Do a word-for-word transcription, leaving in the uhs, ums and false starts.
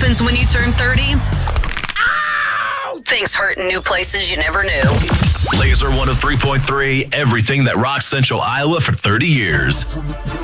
happens when you turn thirty? Ow! Things hurt in new places you never knew. Laser one oh three point three, everything that rocks Central Iowa for thirty years.